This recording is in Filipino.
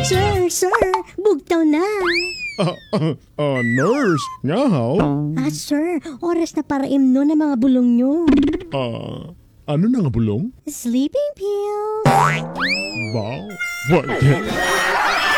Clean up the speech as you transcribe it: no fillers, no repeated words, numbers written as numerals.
Sir, bugtaw na. Nurse, nga haw? Sir, oras na para imno ng mga bulong nyo. Ano na nga bulong? Sleeping pills. Wow, what?